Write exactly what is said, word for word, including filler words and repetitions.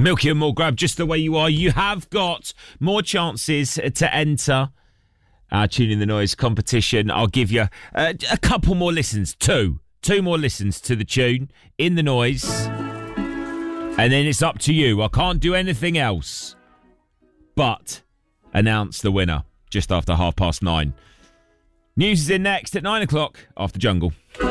Milky and More Grab, just the way you are. You have got more chances to enter our Tune in the Noise competition. I'll give you uh, a couple more listens. Two. Two more listens to the tune in the Noise. And then it's up to you. I can't do anything else but announce the winner just after half past nine. News is in next at nine o'clock after Jungle.